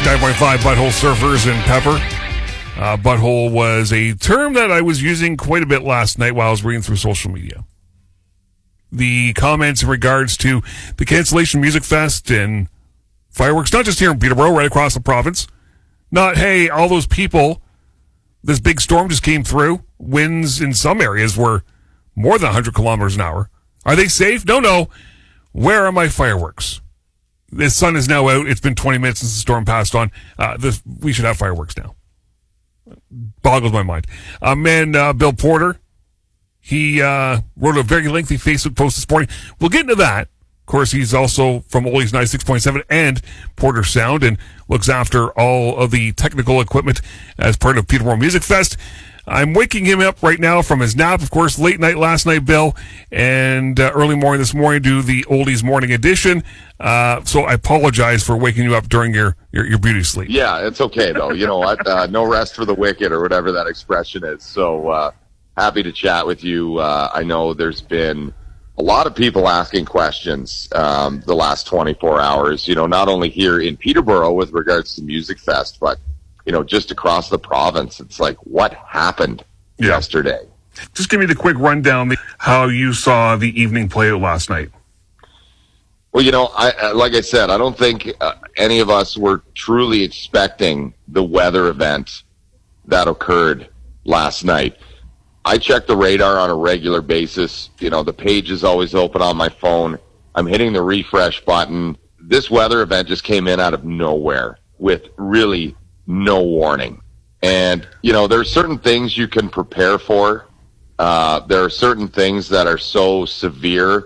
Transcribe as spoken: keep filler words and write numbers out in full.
nine point five Butthole Surfers and Pepper. Uh, butthole was a term that I was using quite a bit last night while I was reading through social media. The comments in regards to the cancellation Music Fest and fireworks, not just here in Peterborough, right across the province. Not, hey, all those people, this big storm just came through. Winds in some areas were more than one hundred kilometers an hour. Are they safe? No, no. Where are my fireworks? The sun is now out. It's been twenty minutes since the storm passed on. Uh, this, we should have fireworks now. Boggles my mind. Uh, man, uh, Bill Porter, he uh, wrote a very lengthy Facebook post this morning. We'll get into that. Of course, he's also from Oldies ninety-six point seven and Porter Sound and looks after all of the technical equipment as part of Peterborough Music Fest. I'm waking him up right now from his nap, of course, late night last night, Bill, and uh, early morning this morning do the Oldies Morning Edition. Uh, so I apologize for waking you up during your, your, your beauty sleep. Yeah, it's okay, though. You know what? Uh, no rest for the wicked or whatever that expression is. So uh, happy to chat with you. Uh, I know there's been a lot of people asking questions um, the last twenty-four hours, you know, not only here in Peterborough with regards to Music Fest, but you know, just across the province. It's like, what happened yeah. yesterday? Just give me the quick rundown, how you saw the evening play out last night. Well, you know, I, like I said, I don't think uh, any of us were truly expecting the weather event that occurred last night. I check the radar on a regular basis. You know, the page is always open on my phone. I'm hitting the refresh button. This weather event just came in out of nowhere with really no warning. And, you know, there are certain things you can prepare for. Uh, there are certain things that are so severe